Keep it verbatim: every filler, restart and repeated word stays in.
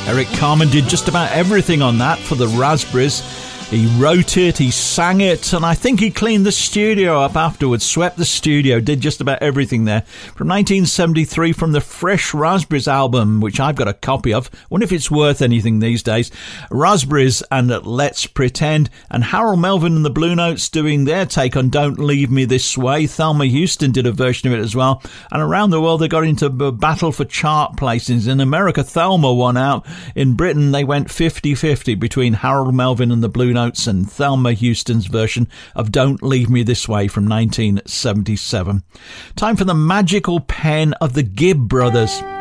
Eric Carmen did just about everything on that for the Raspberries. He wrote it, he sang it, and I think he cleaned the studio up afterwards, swept the studio, did just about everything there. From nineteen seventy-three, from the Fresh Raspberries album, which I've got a copy of. Wonder if it's worth anything these days. Raspberries and Let's Pretend, and Harold Melvin and the Blue Notes doing their take on Don't Leave Me This Way. Thelma Houston did a version of it as well. And around the world, they got into a battle for chart placings. In America, Thelma won out. In Britain, they went fifty-fifty between Harold Melvin and the Blue Notes and Thelma Houston's version of Don't Leave Me This Way from nineteen seventy-seven. Time for the magical pen of the Gibb Brothers.